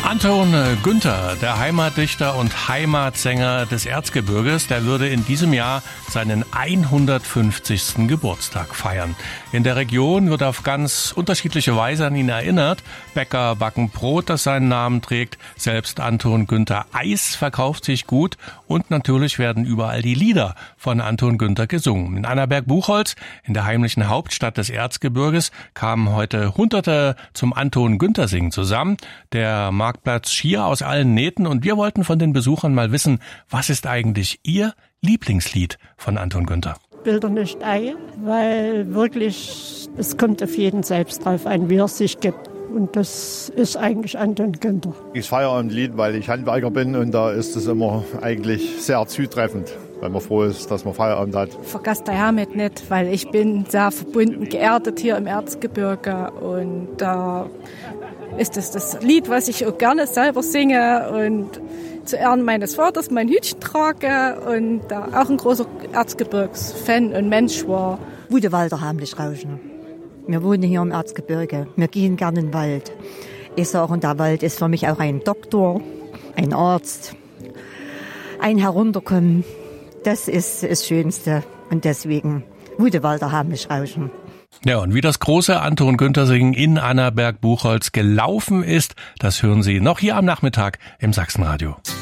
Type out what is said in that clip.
Anton Günther, der Heimatdichter und Heimatsänger des Erzgebirges, der würde in diesem Jahr seinen 150. Geburtstag feiern. In der Region wird auf ganz unterschiedliche Weise an ihn erinnert. Bäcker backen Brot, das seinen Namen trägt. Selbst Anton Günther Eis verkauft sich gut. Und natürlich werden überall die Lieder von Anton Günther gesungen. In Annaberg-Buchholz, in der heimlichen Hauptstadt des Erzgebirges, kamen heute Hunderte zum Anton Günther Singen zusammen. Der Marktplatz schier aus allen Nähten, und wir wollten von den Besuchern mal wissen, was ist eigentlich ihr Lieblingslied von Anton Günther? Bilder nicht ein, weil wirklich, es kommt auf jeden selbst drauf an, wie er sich gibt. Und das ist eigentlich Anton Günther. Ich feiere ein Lied, weil ich Handwerker bin, und da ist es immer eigentlich sehr zutreffend, weil man froh ist, dass man Feierabend hat. Vergass der Hermit nicht, weil ich bin sehr verbunden, geerdet hier im Erzgebirge, und da ist es das Lied, was ich auch gerne selber singe und zu Ehren meines Vaters mein Hütchen trage und da auch ein großer Erzgebirgsfan und Mensch war. Wo die Wälder heimlich rauschen. Wir wohnen hier im Erzgebirge. Wir gehen gerne in den Wald. Ich sage, der Wald ist für mich auch ein Doktor, ein Arzt, ein Herunterkommen. Das ist das Schönste. Und deswegen, wo die Wälder heimlich rauschen. Ja, und wie das große Anton Günther Singen in Annaberg-Buchholz gelaufen ist, das hören Sie noch hier am Nachmittag im Sachsenradio.